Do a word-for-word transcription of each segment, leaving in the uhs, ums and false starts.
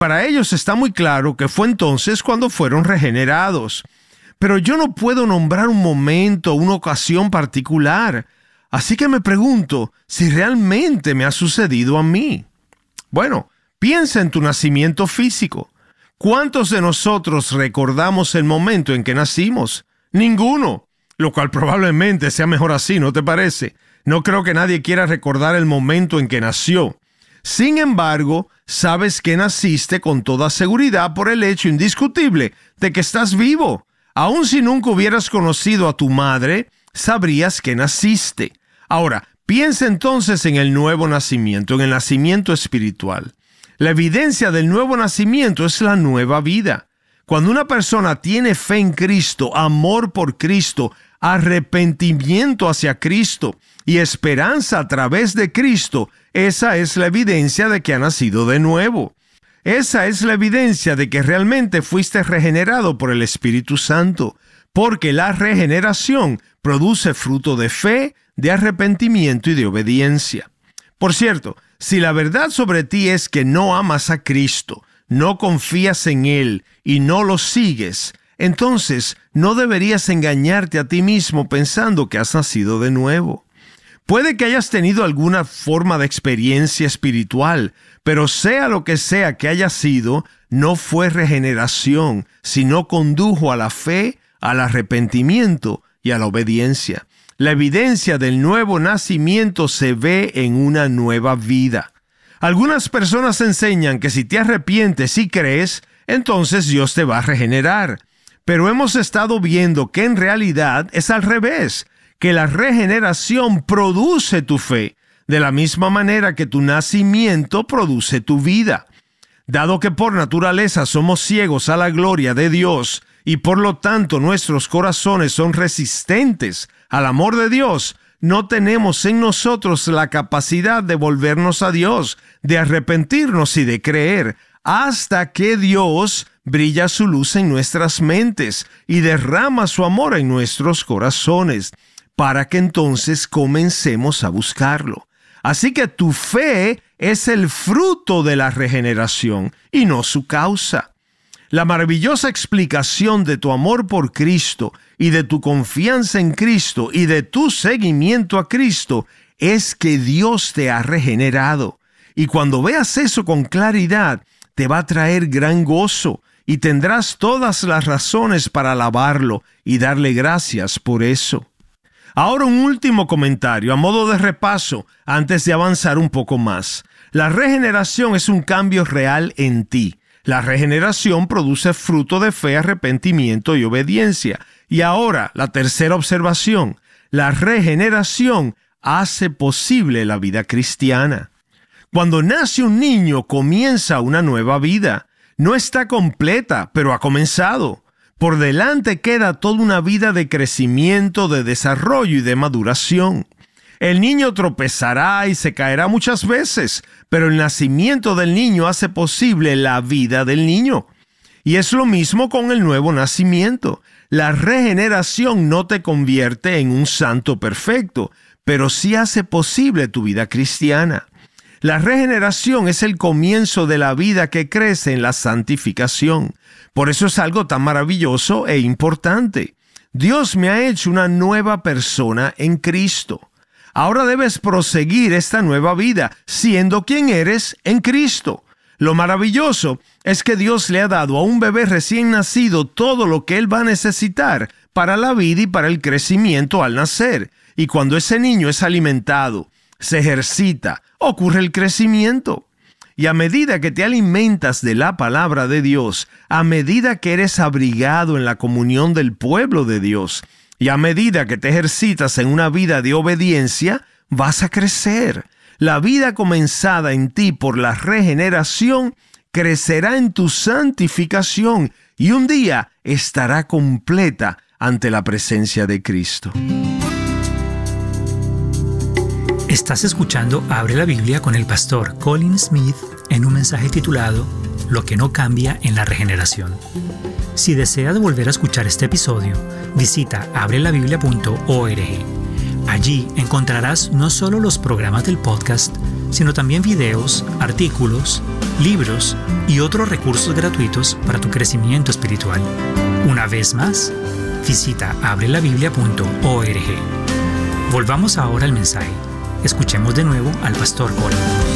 Para ellos está muy claro que fue entonces cuando fueron regenerados. Pero yo no puedo nombrar un momento, una ocasión particular. Así que me pregunto si realmente me ha sucedido a mí. Bueno, piensa en tu nacimiento físico. ¿Cuántos de nosotros recordamos el momento en que nacimos? Ninguno, lo cual probablemente sea mejor así, ¿no te parece? No creo que nadie quiera recordar el momento en que nació. Sin embargo, sabes que naciste con toda seguridad por el hecho indiscutible de que estás vivo. Aun si nunca hubieras conocido a tu madre, sabrías que naciste. Ahora, piensa entonces en el nuevo nacimiento, en el nacimiento espiritual. La evidencia del nuevo nacimiento es la nueva vida. Cuando una persona tiene fe en Cristo, amor por Cristo, arrepentimiento hacia Cristo y esperanza a través de Cristo, esa es la evidencia de que ha nacido de nuevo. Esa es la evidencia de que realmente fuiste regenerado por el Espíritu Santo, porque la regeneración produce fruto de fe, de arrepentimiento y de obediencia. Por cierto, si la verdad sobre ti es que no amas a Cristo, no confías en Él y no lo sigues, entonces no deberías engañarte a ti mismo pensando que has nacido de nuevo. Puede que hayas tenido alguna forma de experiencia espiritual, pero sea lo que sea que haya sido, no fue regeneración, sino condujo a la fe, al arrepentimiento y a la obediencia. La evidencia del nuevo nacimiento se ve en una nueva vida. Algunas personas enseñan que si te arrepientes y crees, entonces Dios te va a regenerar. Pero hemos estado viendo que en realidad es al revés, que la regeneración produce tu fe, de la misma manera que tu nacimiento produce tu vida. Dado que por naturaleza somos ciegos a la gloria de Dios y por lo tanto nuestros corazones son resistentes al amor de Dios, no tenemos en nosotros la capacidad de volvernos a Dios, de arrepentirnos y de creer, hasta que Dios brilla su luz en nuestras mentes y derrama su amor en nuestros corazones, para que entonces comencemos a buscarlo. Así que tu fe es el fruto de la regeneración y no su causa. La maravillosa explicación de tu amor por Cristo y de tu confianza en Cristo y de tu seguimiento a Cristo es que Dios te ha regenerado. Y cuando veas eso con claridad, te va a traer gran gozo y tendrás todas las razones para alabarlo y darle gracias por eso. Ahora un último comentario a modo de repaso antes de avanzar un poco más. La regeneración es un cambio real en ti. La regeneración produce fruto de fe, arrepentimiento y obediencia. Y ahora, la tercera observación. La regeneración hace posible la vida cristiana. Cuando nace un niño, comienza una nueva vida. No está completa, pero ha comenzado. Por delante queda toda una vida de crecimiento, de desarrollo y de maduración. El niño tropezará y se caerá muchas veces, pero el nacimiento del niño hace posible la vida del niño. Y es lo mismo con el nuevo nacimiento. La regeneración no te convierte en un santo perfecto, pero sí hace posible tu vida cristiana. La regeneración es el comienzo de la vida que crece en la santificación. Por eso es algo tan maravilloso e importante. Dios me ha hecho una nueva persona en Cristo. Ahora debes proseguir esta nueva vida, siendo quien eres en Cristo. Lo maravilloso es que Dios le ha dado a un bebé recién nacido todo lo que él va a necesitar para la vida y para el crecimiento al nacer. Y cuando ese niño es alimentado, se ejercita, ocurre el crecimiento. Y a medida que te alimentas de la palabra de Dios, a medida que eres abrigado en la comunión del pueblo de Dios, y a medida que te ejercitas en una vida de obediencia, vas a crecer. La vida comenzada en ti por la regeneración crecerá en tu santificación y un día estará completa ante la presencia de Cristo. Estás escuchando Abre la Biblia con el pastor Colin Smith en un mensaje titulado Lo que no cambia en la regeneración. Si deseas volver a escuchar este episodio, visita abre la biblia punto org. Allí encontrarás no solo los programas del podcast, sino también videos, artículos, libros y otros recursos gratuitos para tu crecimiento espiritual. Una vez más, visita abre la biblia punto org. Volvamos ahora al mensaje. Escuchemos de nuevo al pastor Colin.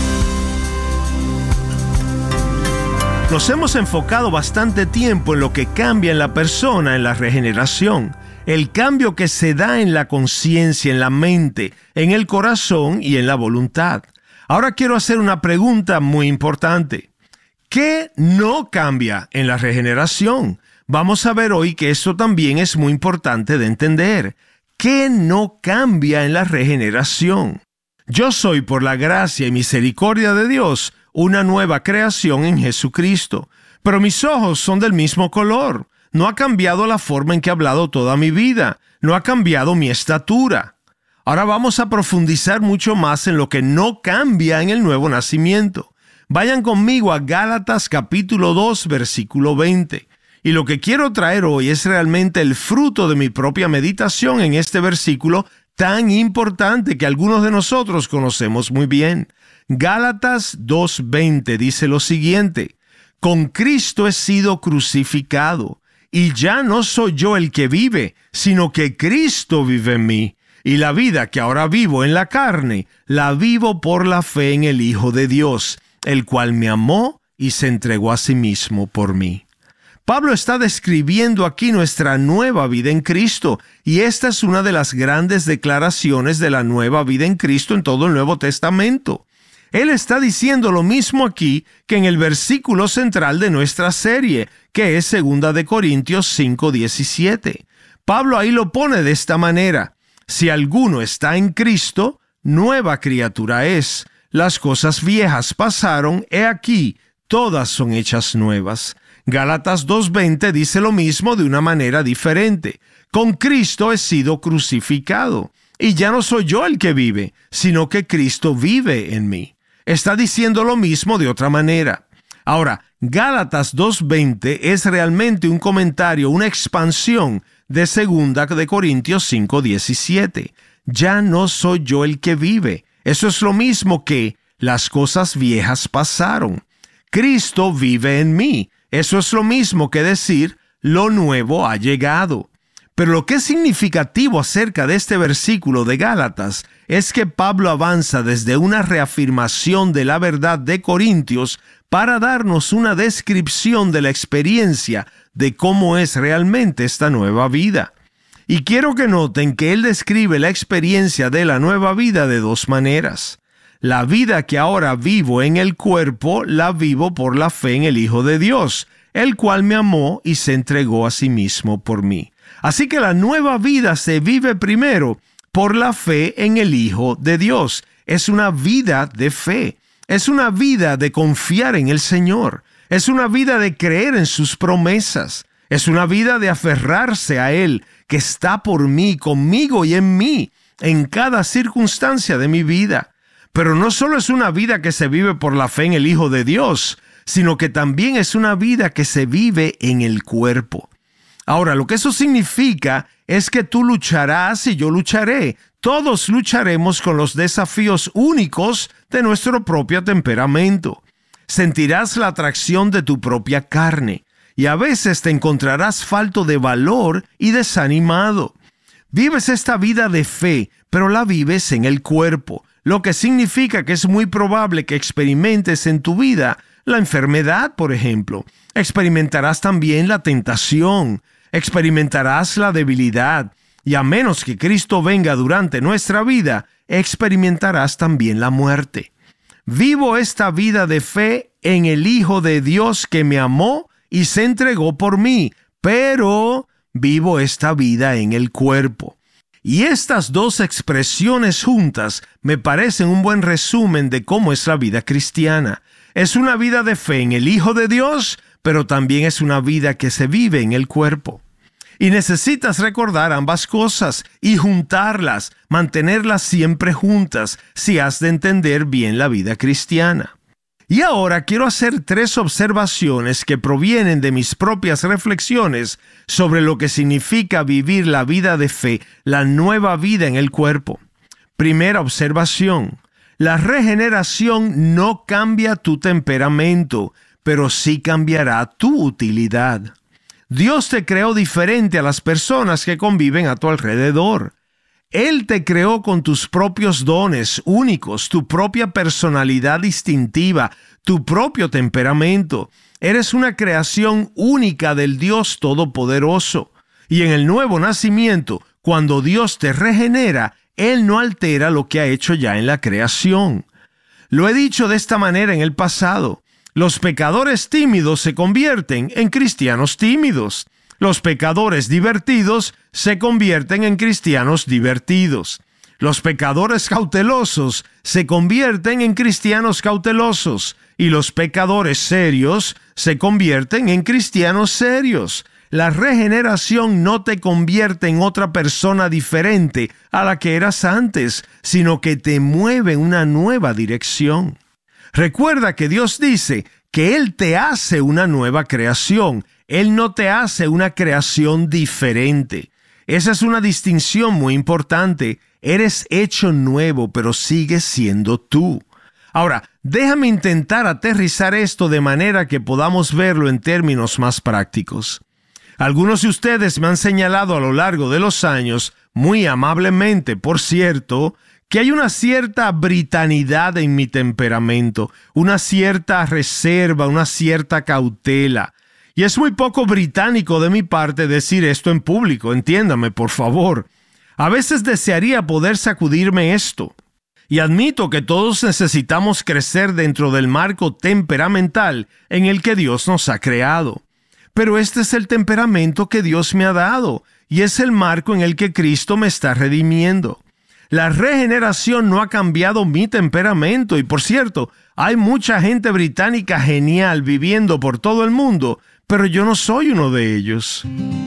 Nos hemos enfocado bastante tiempo en lo que cambia en la persona en la regeneración, el cambio que se da en la conciencia, en la mente, en el corazón y en la voluntad. Ahora quiero hacer una pregunta muy importante. ¿Qué no cambia en la regeneración? Vamos a ver hoy que esto también es muy importante de entender. ¿Qué no cambia en la regeneración? Yo soy, por la gracia y misericordia de Dios, una nueva creación en Jesucristo. Pero mis ojos son del mismo color. No ha cambiado la forma en que he hablado toda mi vida. No ha cambiado mi estatura. Ahora vamos a profundizar mucho más en lo que no cambia en el nuevo nacimiento. Vayan conmigo a Gálatas capítulo dos, versículo veinte. Y lo que quiero traer hoy es realmente el fruto de mi propia meditación en este versículo tan importante que algunos de nosotros conocemos muy bien. Gálatas dos veinte dice lo siguiente: con Cristo he sido crucificado, y ya no soy yo el que vive, sino que Cristo vive en mí. Y la vida que ahora vivo en la carne, la vivo por la fe en el Hijo de Dios, el cual me amó y se entregó a sí mismo por mí. Pablo está describiendo aquí nuestra nueva vida en Cristo, y esta es una de las grandes declaraciones de la nueva vida en Cristo en todo el Nuevo Testamento. Él está diciendo lo mismo aquí que en el versículo central de nuestra serie, que es segunda de Corintios cinco diecisiete. Pablo ahí lo pone de esta manera: si alguno está en Cristo, nueva criatura es. Las cosas viejas pasaron, he aquí, todas son hechas nuevas. Gálatas dos veinte dice lo mismo de una manera diferente: con Cristo he sido crucificado, y ya no soy yo el que vive, sino que Cristo vive en mí. Está diciendo lo mismo de otra manera. Ahora, Gálatas dos veinte es realmente un comentario, una expansión de segunda de Corintios cinco diecisiete. Ya no soy yo el que vive. Eso es lo mismo que las cosas viejas pasaron. Cristo vive en mí. Eso es lo mismo que decir lo nuevo ha llegado. Pero lo que es significativo acerca de este versículo de Gálatas es que Pablo avanza desde una reafirmación de la verdad de Corintios para darnos una descripción de la experiencia de cómo es realmente esta nueva vida. Y quiero que noten que él describe la experiencia de la nueva vida de dos maneras. La vida que ahora vivo en el cuerpo, la vivo por la fe en el Hijo de Dios, el cual me amó y se entregó a sí mismo por mí. Así que la nueva vida se vive primero por la fe en el Hijo de Dios. Es una vida de fe. Es una vida de confiar en el Señor. Es una vida de creer en sus promesas. Es una vida de aferrarse a Él, que está por mí, conmigo y en mí, en cada circunstancia de mi vida. Pero no solo es una vida que se vive por la fe en el Hijo de Dios, sino que también es una vida que se vive en el cuerpo. Ahora, lo que eso significa es que tú lucharás y yo lucharé. Todos lucharemos con los desafíos únicos de nuestro propio temperamento. Sentirás la atracción de tu propia carne y a veces te encontrarás falto de valor y desanimado. Vives esta vida de fe, pero la vives en el cuerpo, lo que significa que es muy probable que experimentes en tu vida la enfermedad, por ejemplo. Experimentarás también la tentación, experimentarás la debilidad, y a menos que Cristo venga durante nuestra vida, experimentarás también la muerte. Vivo esta vida de fe en el Hijo de Dios que me amó y se entregó por mí, pero vivo esta vida en el cuerpo. Y estas dos expresiones juntas me parecen un buen resumen de cómo es la vida cristiana. Es una vida de fe en el Hijo de Dios, pero también es una vida que se vive en el cuerpo. Y necesitas recordar ambas cosas y juntarlas, mantenerlas siempre juntas, si has de entender bien la vida cristiana. Y ahora quiero hacer tres observaciones que provienen de mis propias reflexiones sobre lo que significa vivir la vida de fe, la nueva vida en el cuerpo. Primera observación: La regeneración no cambia tu temperamento, pero sí cambiará tu utilidad. Dios te creó diferente a las personas que conviven a tu alrededor. Él te creó con tus propios dones únicos, tu propia personalidad distintiva, tu propio temperamento. Eres una creación única del Dios Todopoderoso. Y en el nuevo nacimiento, cuando Dios te regenera, Él no altera lo que ha hecho ya en la creación. Lo he dicho de esta manera en el pasado. Los pecadores tímidos se convierten en cristianos tímidos. Los pecadores divertidos se convierten en cristianos divertidos. Los pecadores cautelosos se convierten en cristianos cautelosos. Y los pecadores serios se convierten en cristianos serios. La regeneración no te convierte en otra persona diferente a la que eras antes, sino que te mueve en una nueva dirección. Recuerda que Dios dice que Él te hace una nueva creación. Él no te hace una creación diferente. Esa es una distinción muy importante. Eres hecho nuevo, pero sigues siendo tú. Ahora, déjame intentar aterrizar esto de manera que podamos verlo en términos más prácticos. Algunos de ustedes me han señalado a lo largo de los años, muy amablemente, por cierto, que hay una cierta britanidad en mi temperamento, una cierta reserva, una cierta cautela. Y es muy poco británico de mi parte decir esto en público, entiéndame, por favor. A veces desearía poder sacudirme esto. Y admito que todos necesitamos crecer dentro del marco temperamental en el que Dios nos ha creado. Pero este es el temperamento que Dios me ha dado, y es el marco en el que Cristo me está redimiendo. La regeneración no ha cambiado mi temperamento, y por cierto, hay mucha gente británica genial viviendo por todo el mundo, pero yo no soy uno de ellos.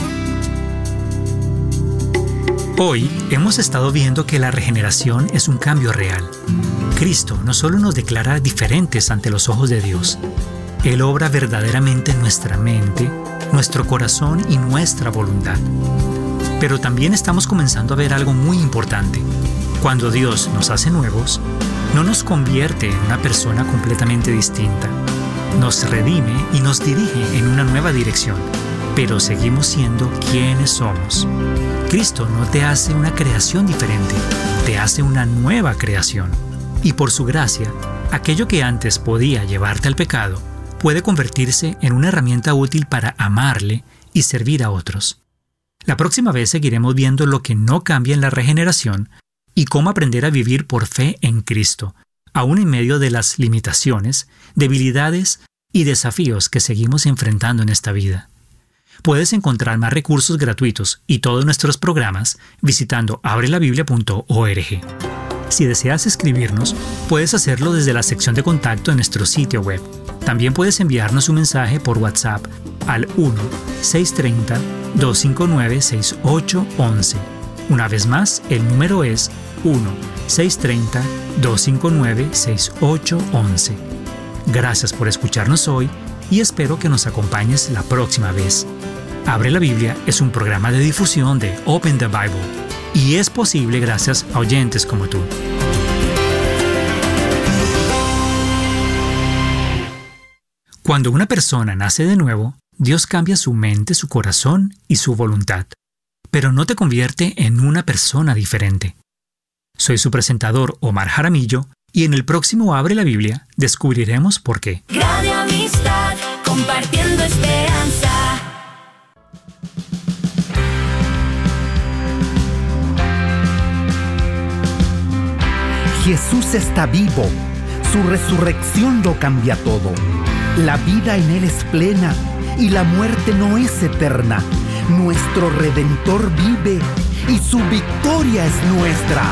Hoy hemos estado viendo que la regeneración es un cambio real. Cristo no solo nos declara diferentes ante los ojos de Dios, Él obra verdaderamente en nuestra mente, nuestro corazón y nuestra voluntad. Pero también estamos comenzando a ver algo muy importante. Cuando Dios nos hace nuevos, no nos convierte en una persona completamente distinta. Nos redime y nos dirige en una nueva dirección, pero seguimos siendo quienes somos. Cristo no te hace una creación diferente, te hace una nueva creación. Y por su gracia, aquello que antes podía llevarte al pecado, puede convertirse en una herramienta útil para amarle y servir a otros. La próxima vez seguiremos viendo lo que no cambia en la regeneración y cómo aprender a vivir por fe en Cristo, aún en medio de las limitaciones, debilidades y desafíos que seguimos enfrentando en esta vida. Puedes encontrar más recursos gratuitos y todos nuestros programas visitando abre la biblia punto org. Si deseas escribirnos, puedes hacerlo desde la sección de contacto en nuestro sitio web. También puedes enviarnos un mensaje por WhatsApp al uno seis tres cero, dos cinco nueve, seis ocho uno uno. Una vez más, el número es uno seis tres cero, dos cinco nueve, seis ocho uno uno. Gracias por escucharnos hoy y espero que nos acompañes la próxima vez. Abre la Biblia es un programa de difusión de Open the Bible y es posible gracias a oyentes como tú. Cuando una persona nace de nuevo, Dios cambia su mente, su corazón y su voluntad, pero no te convierte en una persona diferente. Soy su presentador Omar Jaramillo y en el próximo Abre la Biblia descubriremos por qué. Radio Amistad, compartiendo esperanza. Jesús está vivo. Su resurrección lo cambia todo. La vida en Él es plena y la muerte no es eterna. Nuestro Redentor vive y su victoria es nuestra.